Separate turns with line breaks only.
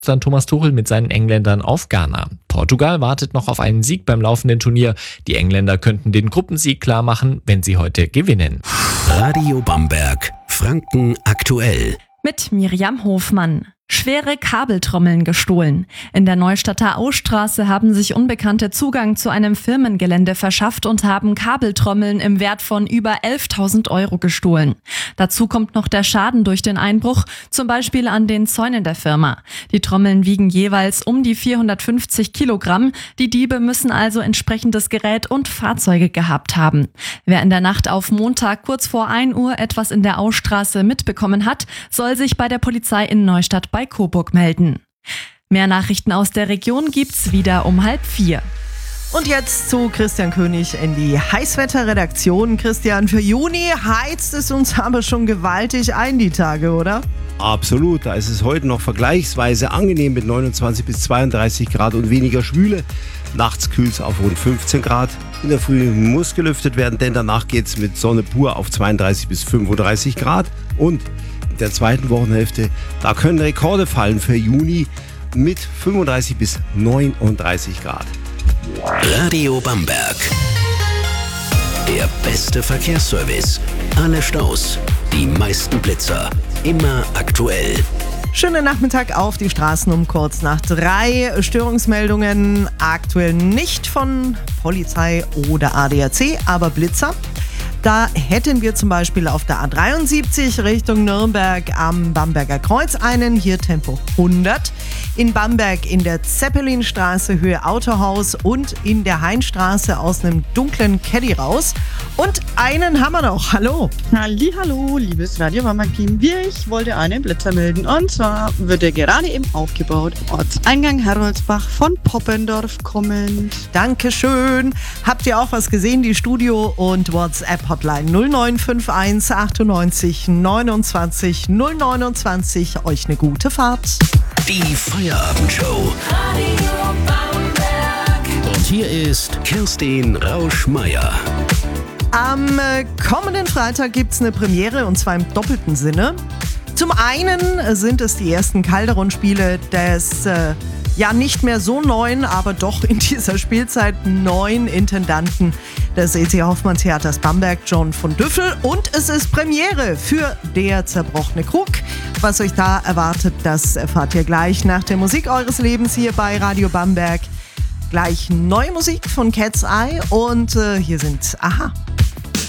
dann Thomas Tuchel mit seinen Engländern auf Ghana. Portugal wartet noch auf einen Sieg beim laufenden Turnier. Die Engländer könnten den Gruppensieg klar machen, wenn sie heute gewinnen.
Radio Bamberg, Franken aktuell.
Mit Miriam Hofmann. Schwere Kabeltrommeln gestohlen. In der Neustadter Austraße haben sich Unbekannte Zugang zu einem Firmengelände verschafft und haben Kabeltrommeln im Wert von über 11.000 € gestohlen. Dazu kommt noch der Schaden durch den Einbruch, zum Beispiel an den Zäunen der Firma. Die Trommeln wiegen jeweils um die 450 Kilogramm. Die Diebe müssen also entsprechendes Gerät und Fahrzeuge gehabt haben. Wer in der Nacht auf Montag kurz vor 1 Uhr etwas in der Austraße mitbekommen hat, soll sich bei der Polizei in Neustadt bei Coburg melden. Mehr Nachrichten aus der Region gibt's wieder um 3:30.
Und jetzt zu Christian König in die Heißwetterredaktion. Christian, für Juni heizt es uns aber schon gewaltig ein, die Tage, oder?
Absolut, da ist es heute noch vergleichsweise angenehm mit 29 bis 32 Grad und weniger Schwüle. Nachts kühlt es auf rund 15 Grad. In der Früh muss gelüftet werden, denn danach geht es mit Sonne pur auf 32 bis 35 Grad. Und in der zweiten Wochenhälfte, da können Rekorde fallen für Juni mit 35 bis 39 Grad.
Radio Bamberg. Der beste Verkehrsservice. Alle Staus, die meisten Blitzer. Immer aktuell.
Schönen Nachmittag auf die Straßen um kurz nach 3. Störungsmeldungen aktuell nicht von Polizei oder ADAC, aber Blitzer. Da hätten wir zum Beispiel auf der A73 Richtung Nürnberg am Bamberger Kreuz einen, hier Tempo 100. In Bamberg in der Zeppelinstraße Höhe Autohaus und in der Heinstraße aus einem dunklen Caddy raus. Und einen haben wir noch. Hallo.
Hallo, liebes Radio Bamberg-Team. Ich wollte einen Blitzer melden. Und zwar wird er gerade eben aufgebaut. Ortseingang Heroldsbach von Poppendorf kommend.
Dankeschön. Habt ihr auch was gesehen? Die Studio- und WhatsApp-Hotline 0951 98 29 029. Euch eine gute Fahrt.
Die Feierabendshow.
Radio Bamberg.
Und hier ist Kerstin Rausch-Meier.
Am kommenden Freitag gibt es eine Premiere, und zwar im doppelten Sinne. Zum einen sind es die ersten Calderon-Spiele des nicht mehr so neuen, aber doch in dieser Spielzeit neuen Intendanten des E.C. Hoffmann Theaters Bamberg, John von Düffel. Und es ist Premiere für Der zerbrochene Krug. Was euch da erwartet, das erfahrt ihr gleich nach der Musik eures Lebens hier bei Radio Bamberg. Gleich neue Musik von Cat's Eye und hier sind Aha.